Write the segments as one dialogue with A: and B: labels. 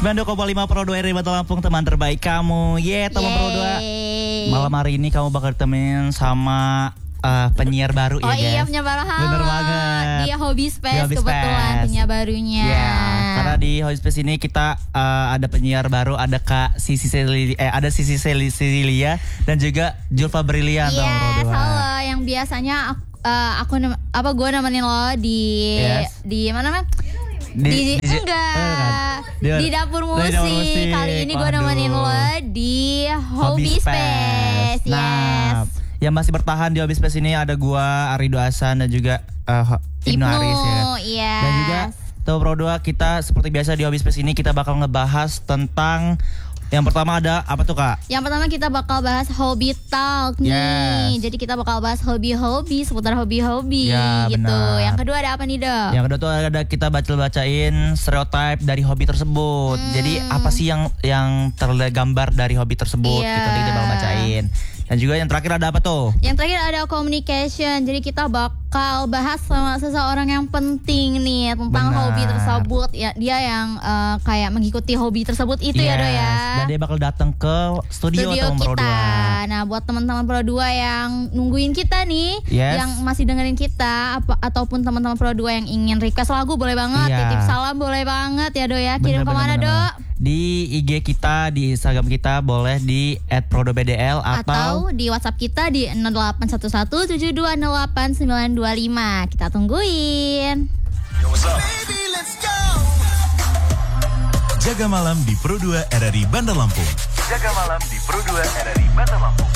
A: 92,5 Pro 2 RRI Batang Lampung, teman terbaik kamu. Teman Pro 2. Malam hari ini kamu bakal ditemenin sama penyiar baru ya guys.
B: Oh iya, penyiar baru.
A: Bener banget.
B: Di Hobby Space kebetulan penyiar barunya.
A: Karena di Hobby Space ini kita ada penyiar baru, ada Kak Sisi Cecilia dan juga Julfa Brilian.
B: Yes, halo. Yang biasanya gue nemenin lo di mana namanya? Di dapur musik. Kali ini gue nemenin lo di Hobby Space.
A: Nah, yang masih bertahan di Hobby Space ini ada gua, Arido Hasan dan juga Ibnu Aris ya.
B: Yes.
A: Dan juga Teman Pro 2, kita seperti biasa di Hobby Space ini kita bakal ngebahas tentang yang pertama ada apa tuh Kak?
B: Yang pertama kita bakal bahas Hobby Talk nih. Jadi kita bakal bahas hobi-hobi, seputar hobi-hobi gitu.
A: Benar.
B: Yang kedua ada apa nih, Dok?
A: Yang kedua tuh ada kita bacain stereotype dari hobi tersebut. Jadi apa sih yang tergambar dari hobi tersebut? Kita bakal bacain. Dan juga yang terakhir ada apa tuh?
B: Yang terakhir ada communication. Jadi kita bakal bahas sama seseorang yang penting nih tentang hobi tersebut. Ya, dia yang kayak mengikuti hobi tersebut itu ya, Do ya.
A: Dan dia bakal datang ke studio Teman Pro 2.
B: Nah, buat teman-teman Pro 2 yang nungguin kita nih, yang masih dengerin kita ataupun teman-teman Pro 2 yang ingin request lagu boleh banget, titip salam boleh banget ya, Do ya. Kirim kemana, Do?
A: Di IG kita, di Instagram kita boleh di @prodobdl
B: atau di WhatsApp kita di 0811720895. Kita tungguin.
C: Yo, what's up? Baby, let's go. Jaga malam di Pro 2 RRI Bandar Lampung. Jaga malam di Pro 2 RRI Bandar Lampung.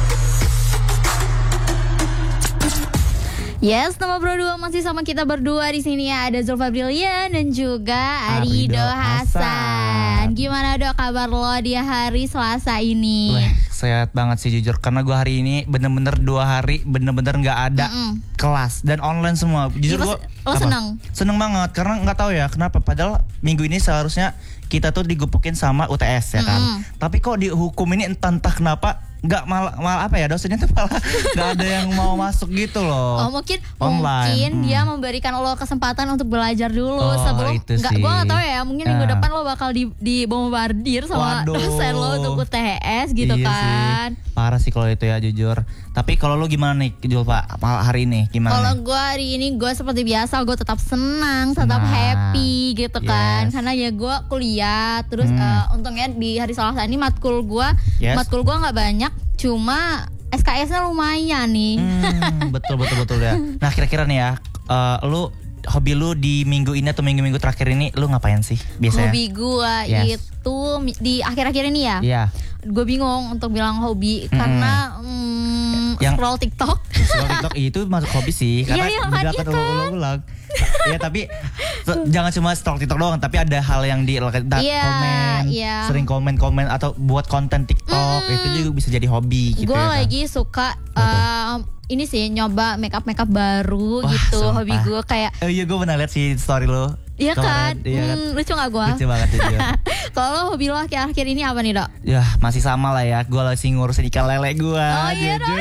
B: Yes, nama Pro 2 masih sama kita berdua di sini ya. Ada Julfa Brilian dan juga Arido Hasan. Gimana Dok kabar lo di hari Selasa ini?
A: Sehat banget sih jujur, karena gue hari ini bener-bener 2 hari bener-bener nggak ada kelas dan online semua. Jujur gue seneng banget karena nggak tahu ya kenapa. Padahal minggu ini seharusnya kita tuh digupukin sama UTS ya kan. Tapi kok dihukum ini entah kenapa nggak malah apa ya, dosennya tuh malah nggak ada yang mau masuk gitu loh.
B: Mungkin dia memberikan lo kesempatan untuk belajar dulu sebelum gue nggak tahu ya, mungkin minggu depan lo bakal dibombardir sama dosen lo untuk UTS gitu kan.
A: Parah sih kalau itu ya jujur. Tapi kalau lo gimana nih Julfa hari ini gimana?
B: Kalau gue hari ini gue seperti biasa, gue tetap senang, tetap happy gitu kan. Karena ya gue kuliah terus untungnya di hari Selasa ini matkul gue nggak banyak, cuma SKS-nya lumayan nih.
A: Betul ya. Nah kira-kira nih ya, hobi lu di minggu ini atau minggu-minggu terakhir ini lu ngapain sih biasanya?
B: Hobi gue itu di akhir-akhir ini ya. Iya. Gue bingung untuk bilang hobi karena scroll TikTok.
A: Scroll TikTok itu masuk hobi sih karena dilakukan ulang-ulang. Ya tapi jangan cuma scroll TikTok doang, tapi ada hal yang sering komen atau buat konten TikTok itu juga bisa jadi hobi gitu.
B: Gue lagi suka ini sih nyoba makeup baru gitu. Hobi gue kayak
A: iya, gue pernah lihat sih story lo.
B: Iya kan? Lucu gak gue?
A: Lucu banget juga.
B: Kalau hobi lo akhir-akhir ini apa nih Dok?
A: Ya masih sama lah ya, gue lagi ngurusin ikan lele gue.
B: Oh iya Dok,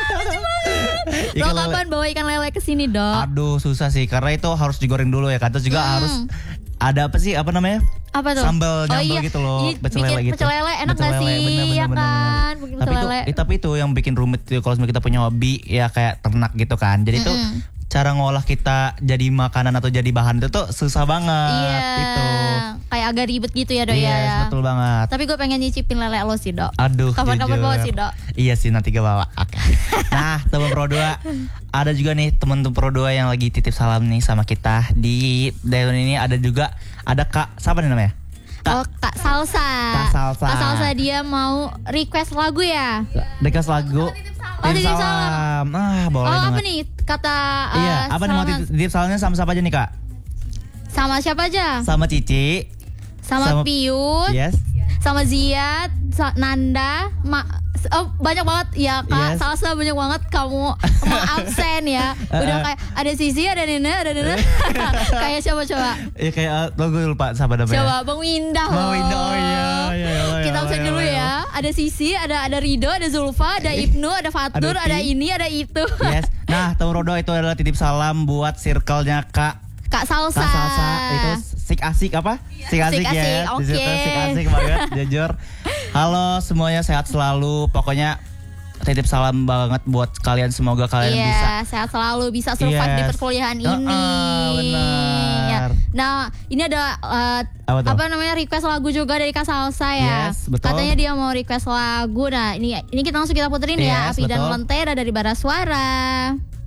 B: lo kapan bawa ikan lele ke sini Dok?
A: Aduh susah sih, karena itu harus digoreng dulu ya kan. Terus juga harus ada apa namanya?
B: Apa tuh?
A: Sambal jambal gitu loh, pecel lele gitu.
B: Pecel lele enak gak sih? Iya kan?
A: Tapi itu yang bikin rumit tuh kalau kita punya hobi ya kayak ternak gitu kan. Jadi tuh cara ngolah kita jadi makanan atau jadi bahan itu tuh susah banget.
B: Iya, itu kayak agak ribet gitu ya Dok.
A: Iya, betul banget.
B: Tapi gue pengen nyicipin lele lo sih Dok.
A: Aduh,
B: kapan-kapan bawa sih Dok.
A: Iya sih, nanti gue bawa. Oke. Nah teman Pro 2, ada juga nih teman-teman Pro 2 yang lagi titip salam nih sama kita. Di Dayon ini ada Kak, siapa nih namanya?
B: Kak Salsa. Kak Salsa dia mau request lagu ya?
A: Request lagu.
B: Titip salam.
A: Boleh banget.
B: Apa nih kata
A: apa nih mau titip salamnya sama siapa aja nih Kak?
B: Sama siapa aja?
A: Sama Cici,
B: sama Piut, sama Ziad, Nanda, banyak banget ya Kak. Salsa banyak banget kamu absen ya. Udah kayak ada Sisi, ada Nena, kayak siapa coba?
A: Iya kayak gue lupa siapa namanya.
B: Coba Bang Windah.
A: Oh iya.
B: Kita absen dulu ya. Ada Sisi, ada Rido, ada Zulfa, ada Ibnu, ada Fatur, ada ini, ada itu.
A: Nah Teman Pro 2 itu adalah titip salam buat circle-nya Kak
B: Kak Salsa.
A: Kak Salsa itu asik apa? Asik ya.
B: Oke.
A: Di situ asik banget, jujur. Halo semuanya, sehat selalu. Pokoknya titip salam banget buat kalian, semoga kalian bisa
B: sehat selalu, bisa survive di perkuliahan ini.
A: Benar.
B: Ya. Nah, ini ada apa namanya request lagu juga dari Kak Salsa ya.
A: Yes, betul.
B: Katanya dia mau request lagu. Nah, ini kita langsung kita puterin ya. Api dan Lentera dari Bara Suara.